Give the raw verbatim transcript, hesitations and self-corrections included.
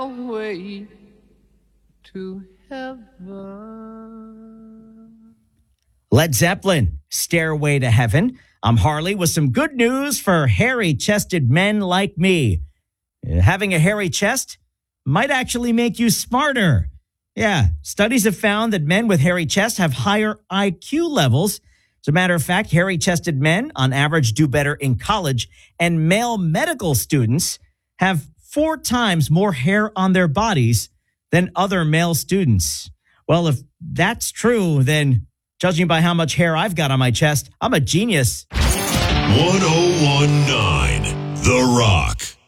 way to heaven. Led Zeppelin, Stairway to Heaven. I'm Harley with some good news for hairy-chested men like me. Having a hairy chest might actually make you smarter. Yeah, studies have found that men with hairy chests have higher I Q levels. As a matter of fact, hairy-chested men, on average, do better in college, and male medical students have four times more hair on their bodies than other male students. Well, if that's true, then judging by how much hair I've got on my chest, I'm a genius. ten nineteen The Rock.